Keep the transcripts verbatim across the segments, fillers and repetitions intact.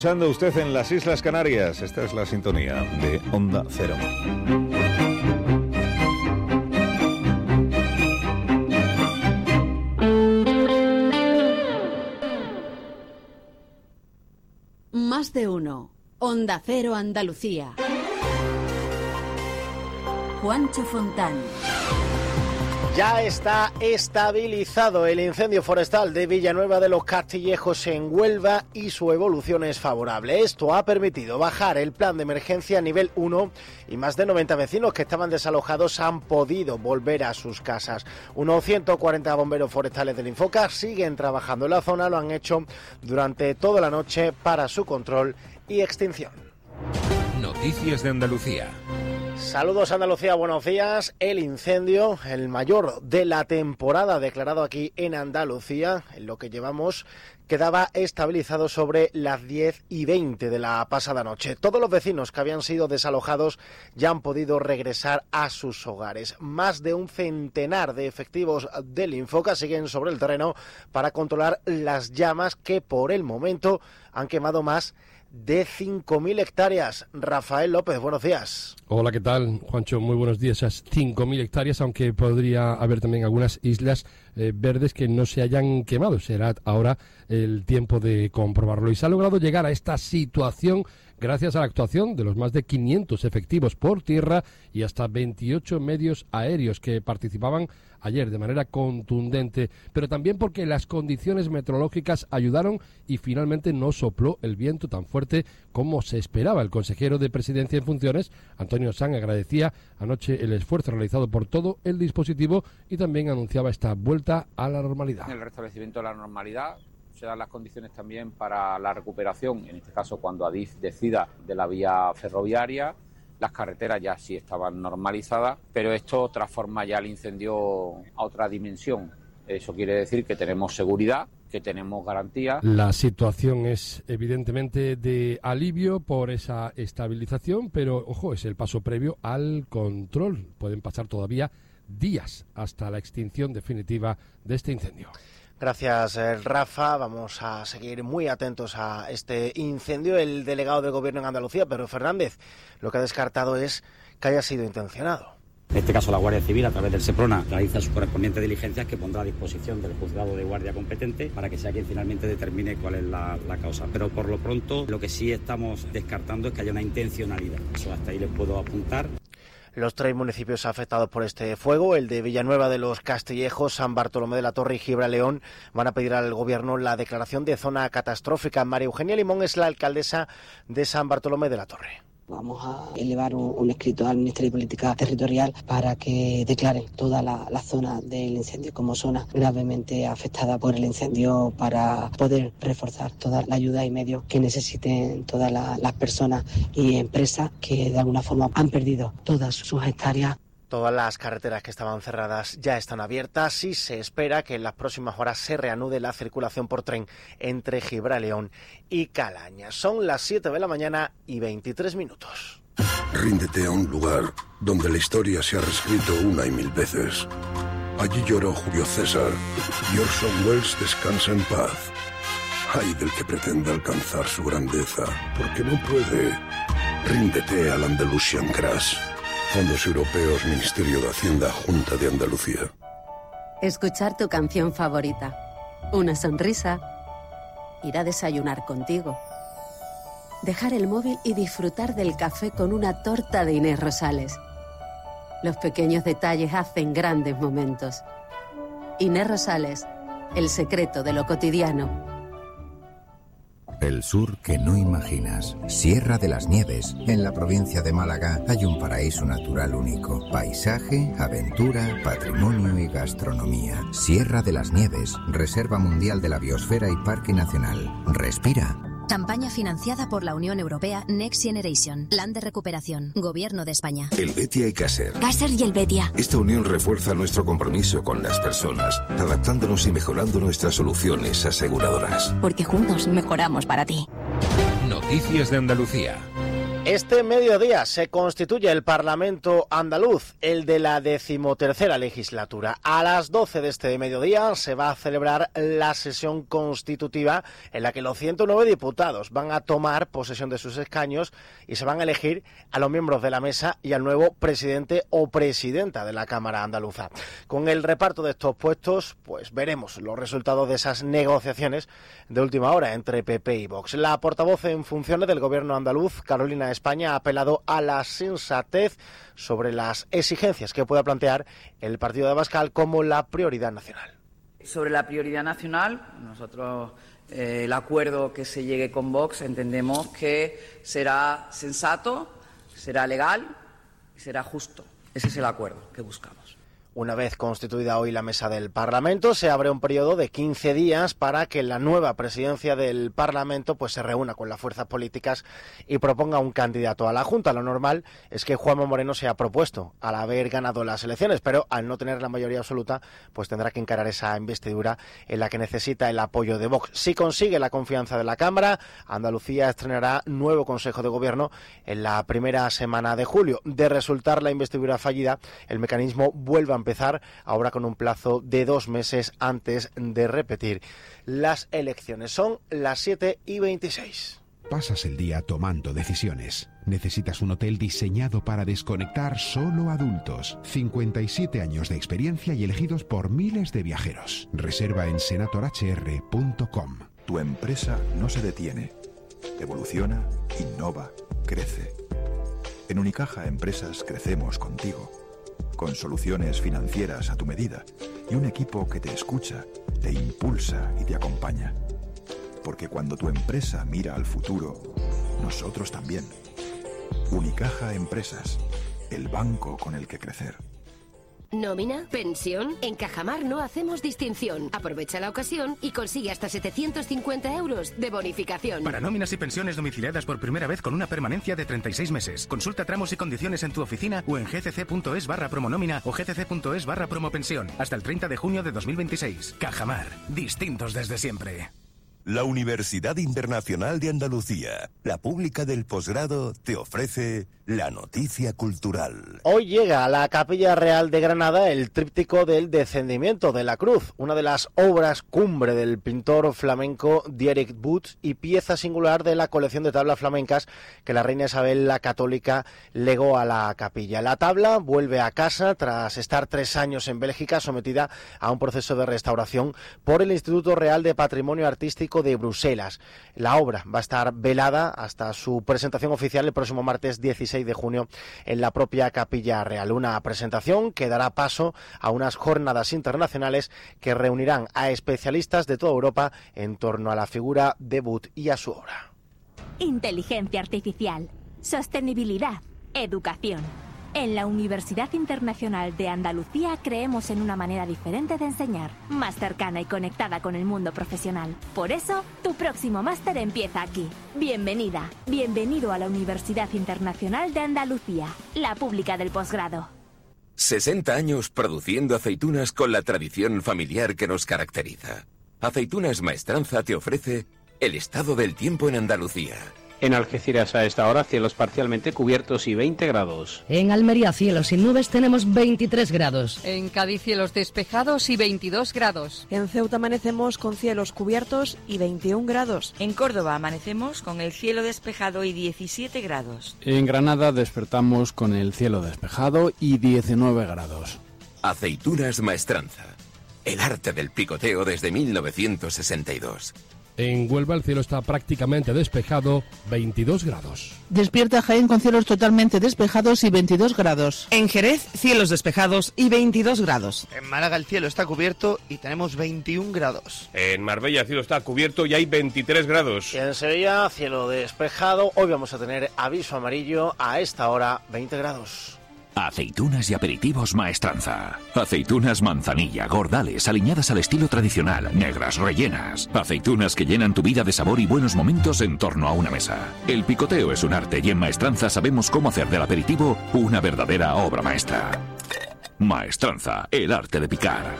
Escuchando usted en las Islas Canarias, esta es la sintonía de Onda Cero. Más de uno. Onda Cero Andalucía. Juancho Fontán. Ya está estabilizado el incendio forestal de Villanueva de los Castillejos en Huelva y su evolución es favorable. Esto ha permitido bajar el plan de emergencia a nivel uno y más de noventa vecinos que estaban desalojados han podido volver a sus casas. Unos ciento cuarenta bomberos forestales del Infoca siguen trabajando en la zona, lo han hecho durante toda la noche para su control y extinción. Noticias de Andalucía. Saludos Andalucía, buenos días. El incendio, el mayor de la temporada declarado aquí en Andalucía, en lo que llevamos, quedaba estabilizado sobre las diez y veinte de la pasada noche. Todos los vecinos que habían sido desalojados ya han podido regresar a sus hogares. Más de un centenar de efectivos del Infoca siguen sobre el terreno para controlar las llamas que por el momento han quemado más de cinco mil hectáreas. Rafael López, buenos días. Hola, ¿qué tal, Juancho? Muy buenos días. Esas cinco mil hectáreas, aunque podría haber también algunas islas eh, verdes que no se hayan quemado. Será ahora el tiempo de comprobarlo. Y se ha logrado llegar a esta situación gracias a la actuación de los más de quinientos efectivos por tierra y hasta veintiocho medios aéreos que participaban ayer de manera contundente, pero también porque las condiciones meteorológicas ayudaron y finalmente no sopló el viento tan fuerte como se esperaba. El consejero de Presidencia en funciones, Antonio Sanz, agradecía anoche el esfuerzo realizado por todo el dispositivo y también anunciaba esta vuelta a la normalidad. El restablecimiento de la normalidad se dan las condiciones también para la recuperación, en este caso cuando Adif decida de la vía ferroviaria. Las carreteras ya sí estaban normalizadas, pero esto transforma ya el incendio a otra dimensión. Eso quiere decir que tenemos seguridad, que tenemos garantía. La situación es evidentemente de alivio por esa estabilización, pero ojo, es el paso previo al control. Pueden pasar todavía días hasta la extinción definitiva de este incendio. Gracias, Rafa. Vamos a seguir muy atentos a este incendio. El delegado del Gobierno en Andalucía, Pedro Fernández, lo que ha descartado es que haya sido intencionado. En este caso, la Guardia Civil, a través del SEPRONA, realiza sus correspondientes diligencias que pondrá a disposición del juzgado de guardia competente para que sea quien finalmente determine cuál es la, la causa. Pero por lo pronto, lo que sí estamos descartando es que haya una intencionalidad. Eso hasta ahí les puedo apuntar. Los tres municipios afectados por este fuego, el de Villanueva de los Castillejos, San Bartolomé de la Torre y Gibraleón, van a pedir al Gobierno la declaración de zona catastrófica. María Eugenia Limón es la alcaldesa de San Bartolomé de la Torre. Vamos a elevar un, un escrito al Ministerio de Política Territorial para que declare toda la, la zona del incendio como zona gravemente afectada por el incendio para poder reforzar toda la ayuda y medios que necesiten todas la, las personas y empresas que de alguna forma han perdido todas sus hectáreas. Todas las carreteras que estaban cerradas ya están abiertas y se espera que en las próximas horas se reanude la circulación por tren entre Gibraleón y Calaña. Son las siete de la mañana y veintitrés minutos. Ríndete a un lugar donde la historia se ha reescrito una y mil veces. Allí lloró Julio César y Orson Welles descansa en paz. Ay del que pretenda alcanzar su grandeza, porque no puede. Ríndete al Andalusian Crash. Fondos Europeos, Ministerio de Hacienda, Junta de Andalucía. Escuchar tu canción favorita. Una sonrisa. Ir a desayunar contigo. Dejar el móvil y disfrutar del café con una torta de Inés Rosales. Los pequeños detalles hacen grandes momentos. Inés Rosales, el secreto de lo cotidiano. El sur que no imaginas. Sierra de las Nieves. En la provincia de Málaga hay un paraíso natural único. Paisaje, aventura, patrimonio y gastronomía. Sierra de las Nieves. Reserva Mundial de la Biosfera y Parque Nacional. Respira. Campaña financiada por la Unión Europea Next Generation. Plan de recuperación. Gobierno de España. Helvetia y Caser. Caser y Helvetia. Esta unión refuerza nuestro compromiso con las personas, adaptándonos y mejorando nuestras soluciones aseguradoras. Porque juntos mejoramos para ti. Noticias de Andalucía. Este mediodía se constituye el Parlamento andaluz, el de la decimotercera legislatura. A las doce de este mediodía se va a celebrar la sesión constitutiva en la que los ciento nueve diputados van a tomar posesión de sus escaños y se van a elegir a los miembros de la mesa y al nuevo presidente o presidenta de la Cámara andaluza. Con el reparto de estos puestos, pues veremos los resultados de esas negociaciones de última hora entre P P y Vox. La portavoz en funciones del gobierno andaluz, Carolina España, ha apelado a la sensatez sobre las exigencias que pueda plantear el partido de Abascal como la prioridad nacional. Sobre la prioridad nacional, nosotros eh, el acuerdo que se llegue con Vox entendemos que será sensato, será legal y será justo. Ese es el acuerdo que buscamos. Una vez constituida hoy la mesa del Parlamento, se abre un periodo de quince días para que la nueva presidencia del Parlamento pues se reúna con las fuerzas políticas y proponga un candidato a la Junta. Lo normal es que Juanma Moreno sea propuesto al haber ganado las elecciones, pero al no tener la mayoría absoluta, pues tendrá que encarar esa investidura en la que necesita el apoyo de Vox. Si consigue la confianza de la Cámara, Andalucía estrenará nuevo Consejo de Gobierno en la primera semana de julio. De resultar la investidura fallida, el mecanismo vuelve a empezar ahora con un plazo de dos meses antes de repetir las elecciones. Son las siete y veintiséis. Pasas el día tomando decisiones. Necesitas un hotel diseñado para desconectar solo adultos. cincuenta y siete años de experiencia y elegidos por miles de viajeros. Reserva en senator h r punto com. Tu empresa no se detiene. Evoluciona, innova, crece. En Unicaja Empresas crecemos contigo. Con soluciones financieras a tu medida y un equipo que te escucha, te impulsa y te acompaña. Porque cuando tu empresa mira al futuro, nosotros también. Unicaja Empresas, el banco con el que crecer. ¿Nómina? ¿Pensión? En Cajamar no hacemos distinción. Aprovecha la ocasión y consigue hasta setecientos cincuenta euros de bonificación. Para nóminas y pensiones domiciliadas por primera vez con una permanencia de treinta y seis meses. Consulta tramos y condiciones en tu oficina o en gcc.es barra promonómina o gcc.es barra promopensión. Hasta el treinta de junio de dos mil veintiséis. Cajamar. Distintos desde siempre. La Universidad Internacional de Andalucía, la pública del posgrado, te ofrece la noticia cultural. Hoy llega a la Capilla Real de Granada el tríptico del Descendimiento de la Cruz, una de las obras cumbre del pintor flamenco Dierik Boots y pieza singular de la colección de tablas flamencas que la reina Isabel la Católica legó a la capilla. La tabla vuelve a casa tras estar tres años en Bélgica, sometida a un proceso de restauración por el Instituto Real de Patrimonio Artístico de Bruselas. La obra va a estar velada hasta su presentación oficial el próximo martes dieciséis de junio en la propia Capilla Real. Una presentación que dará paso a unas jornadas internacionales que reunirán a especialistas de toda Europa en torno a la figura de Boots y a su obra. Inteligencia artificial, sostenibilidad, educación. En la Universidad Internacional de Andalucía creemos en una manera diferente de enseñar, más cercana y conectada con el mundo profesional. Por eso, tu próximo máster empieza aquí. Bienvenida, bienvenido a la Universidad Internacional de Andalucía, la pública del posgrado. sesenta años produciendo aceitunas con la tradición familiar que nos caracteriza. Aceitunas Maestranza te ofrece el estado del tiempo en Andalucía. En Algeciras a esta hora cielos parcialmente cubiertos y veinte grados. En Almería cielos sin nubes tenemos veintitrés grados. En Cádiz cielos despejados y veintidós grados. En Ceuta amanecemos con cielos cubiertos y veintiún grados. En Córdoba amanecemos con el cielo despejado y diecisiete grados. En Granada despertamos con el cielo despejado y diecinueve grados. Aceitunas Maestranza. El arte del picoteo desde mil novecientos sesenta y dos. En Huelva el cielo está prácticamente despejado, veintidós grados. Despierta Jaén con cielos totalmente despejados y veintidós grados. En Jerez, cielos despejados y veintidós grados. En Málaga el cielo está cubierto y tenemos veintiún grados. En Marbella el cielo está cubierto y hay veintitrés grados. Y en Sevilla, cielo despejado. Hoy vamos a tener aviso amarillo a esta hora, veinte grados. Aceitunas y aperitivos Maestranza. Aceitunas manzanilla, gordales, aliñadas al estilo tradicional, negras, rellenas. Aceitunas que llenan tu vida de sabor y buenos momentos en torno a una mesa. El picoteo es un arte y en Maestranza sabemos cómo hacer del aperitivo una verdadera obra maestra. Maestranza, el arte de picar.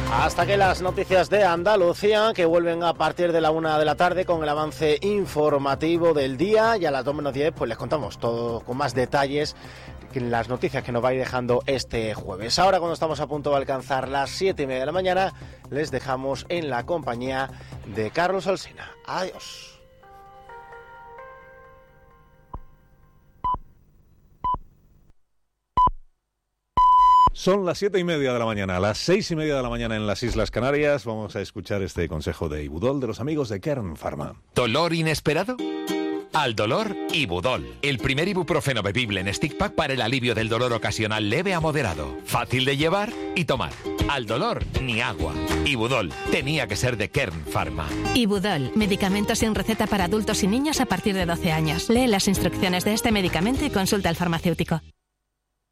Hasta que las noticias de Andalucía, que vuelven a partir de la una de la tarde con el avance informativo del día, y a las dos menos diez pues les contamos todo con más detalles en las noticias que nos va a ir dejando este jueves. Ahora, cuando estamos a punto de alcanzar las siete y media de la mañana, les dejamos en la compañía de Carlos Alsina. Adiós. Son las siete y media de la mañana, a las seis y media de la mañana en las Islas Canarias. Vamos a escuchar este consejo de Ibudol de los amigos de Kern Pharma. ¿Dolor inesperado? Al dolor, Ibudol. El primer ibuprofeno bebible en stick pack para el alivio del dolor ocasional leve a moderado. Fácil de llevar y tomar. Al dolor, ni agua. Ibudol. Tenía que ser de Kern Pharma. Ibudol. Medicamento sin receta para adultos y niños a partir de doce años. Lee las instrucciones de este medicamento y consulta al farmacéutico.